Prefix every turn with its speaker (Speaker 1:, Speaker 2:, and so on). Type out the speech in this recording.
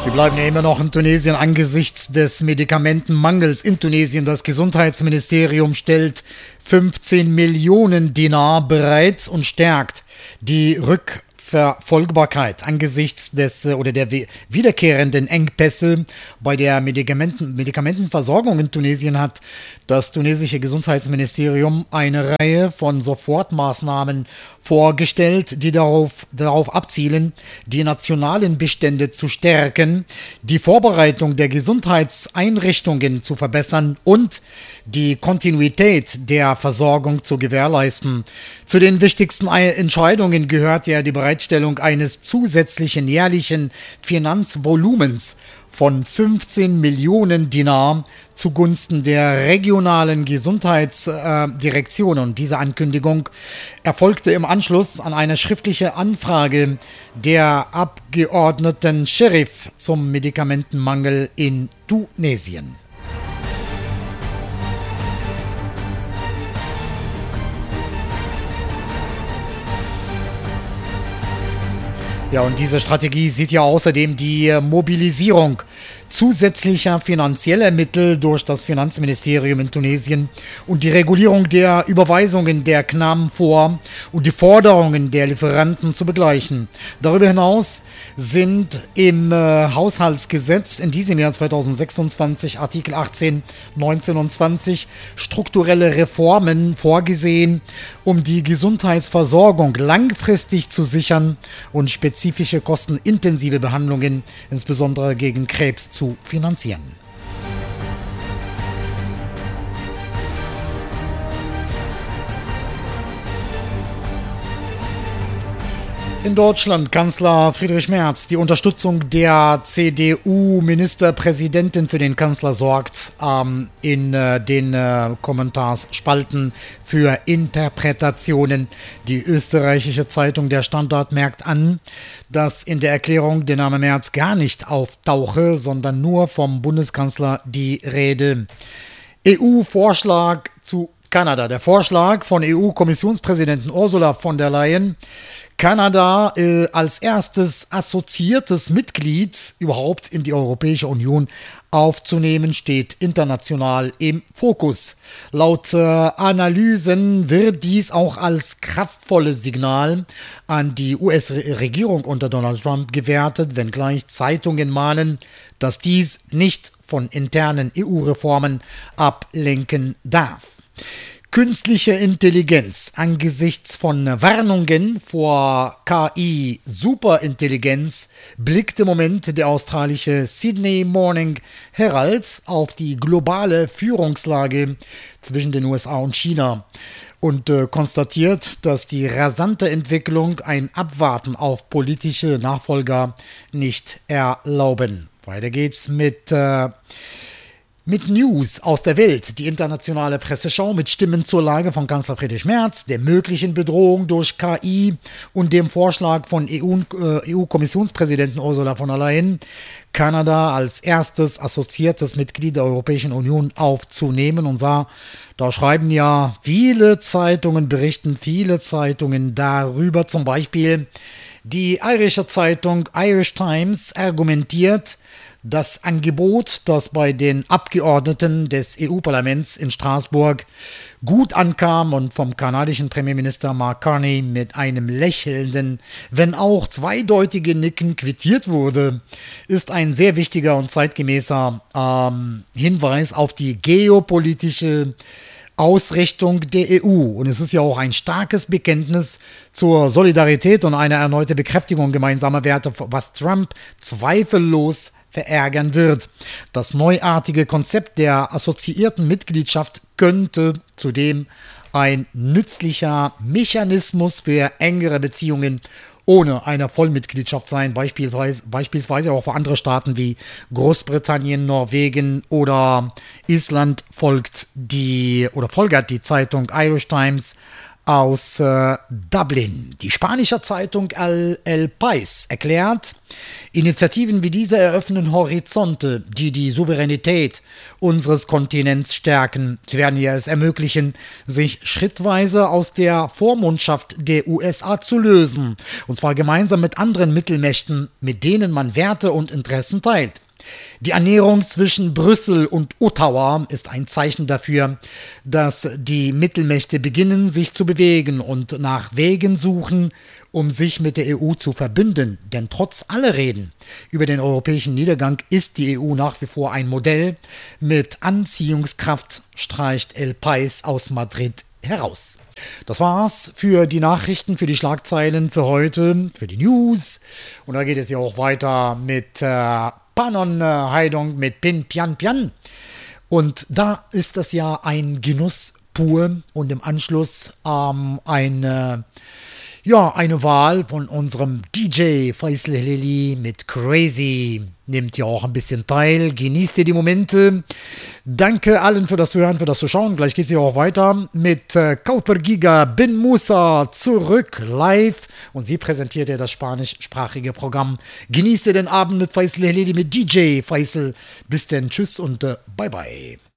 Speaker 1: Wir bleiben ja immer noch in Tunesien angesichts des Medikamentenmangels in Tunesien. Das Gesundheitsministerium stellt 15 Millionen Dinar bereit und stärkt die Rückverfolgbarkeit angesichts des oder der wiederkehrenden Engpässe bei der Medikamentenversorgung in Tunesien hat das tunesische Gesundheitsministerium eine Reihe von Sofortmaßnahmen vorgestellt, die darauf abzielen, die nationalen Bestände zu stärken, die Vorbereitung der Gesundheitseinrichtungen zu verbessern und die Kontinuität der Versorgung zu gewährleisten. Zu den wichtigsten Entscheidungen gehört ja die Bereitstellung eines zusätzlichen jährlichen Finanzvolumens von 15 Millionen Dinar zugunsten der regionalen Gesundheitsdirektionen. Und diese Ankündigung erfolgte im Anschluss an eine schriftliche Anfrage der Abgeordneten Sheriff zum Medikamentenmangel in Tunesien. Ja, und diese Strategie sieht ja außerdem die Mobilisierung zusätzlicher finanzieller Mittel durch das Finanzministerium in Tunesien und die Regulierung der Überweisungen der KNAM vor und die Forderungen der Lieferanten zu begleichen. Darüber hinaus sind im Haushaltsgesetz in diesem Jahr 2026 Artikel 18, 19 und 20 strukturelle Reformen vorgesehen, um die Gesundheitsversorgung langfristig zu sichern und spezifische kostenintensive Behandlungen, insbesondere gegen Krebs, zu finanzieren. In Deutschland Kanzler Friedrich Merz. Die Unterstützung der CDU-Ministerpräsidentin für den Kanzler sorgt in den Kommentarspalten für Interpretationen. Die österreichische Zeitung Der Standard merkt an, dass in der Erklärung der Name Merz gar nicht auftauche, sondern nur vom Bundeskanzler die Rede. EU-Vorschlag zu Kanada. Der Vorschlag von EU-Kommissionspräsidentin Ursula von der Leyen, Kanada als erstes assoziiertes Mitglied überhaupt in die Europäische Union aufzunehmen, steht international im Fokus. Laut Analysen wird dies auch als kraftvolles Signal an die US-Regierung unter Donald Trump gewertet, wenngleich Zeitungen mahnen, dass dies nicht von internen EU-Reformen ablenken darf. Künstliche Intelligenz angesichts von Warnungen vor KI-Superintelligenz blickt im Moment der australische Sydney Morning Herald auf die globale Führungslage zwischen den USA und China und konstatiert, dass die rasante Entwicklung ein Abwarten auf politische Nachfolger nicht erlauben. Weiter geht's mit News aus der Welt. Die internationale Presseschau mit Stimmen zur Lage von Kanzler Friedrich Merz, der möglichen Bedrohung durch KI und dem Vorschlag von EU-Kommissionspräsidentin Ursula von der Leyen, Kanada als erstes assoziiertes Mitglied der Europäischen Union aufzunehmen. Und da schreiben ja viele Zeitungen, berichten viele Zeitungen darüber. Zum Beispiel die irische Zeitung Irish Times argumentiert, das Angebot, das bei den Abgeordneten des EU-Parlaments in Straßburg gut ankam und vom kanadischen Premierminister Mark Carney mit einem lächelnden, wenn auch zweideutigen Nicken quittiert wurde, ist ein sehr wichtiger und zeitgemäßer Hinweis auf die geopolitische Ausrichtung der EU. Und es ist ja auch ein starkes Bekenntnis zur Solidarität und eine erneute Bekräftigung gemeinsamer Werte, was Trump zweifellos verärgern wird. Das neuartige Konzept der assoziierten Mitgliedschaft könnte zudem ein nützlicher Mechanismus für engere Beziehungen ohne eine Vollmitgliedschaft sein, beispielsweise auch für andere Staaten wie Großbritannien, Norwegen oder Island folgert die Zeitung Irish Times aus Dublin. Die spanische Zeitung El País erklärt, Initiativen wie diese eröffnen Horizonte, die die Souveränität unseres Kontinents stärken. Sie werden ja es ermöglichen, sich schrittweise aus der Vormundschaft der USA zu lösen. Und zwar gemeinsam mit anderen Mittelmächten, mit denen man Werte und Interessen teilt. Die Annäherung zwischen Brüssel und Ottawa ist ein Zeichen dafür, dass die Mittelmächte beginnen, sich zu bewegen und nach Wegen suchen, um sich mit der EU zu verbünden. Denn trotz aller Reden über den europäischen Niedergang ist die EU nach wie vor ein Modell mit Anziehungskraft, streicht El País aus Madrid heraus. Das war's für die Nachrichten, für die Schlagzeilen für heute, für die News. Und da geht es ja auch weiter mit Panon Heidong mit Pin Pian Pian. Und da ist das ja ein Genuss pur und im Anschluss eine Wahl von unserem DJ Faisal Heleli mit Crazy. Nehmt ja auch ein bisschen teil, genießt ihr die Momente. Danke allen für das Hören, für das Zuschauen. Gleich geht es ja auch weiter mit Kauper Giga Bin Musa zurück live. Und sie präsentiert ja das spanischsprachige Programm. Genießt ihr den Abend mit Faisal Heleli mit DJ Faisal. Bis denn, tschüss und bye bye.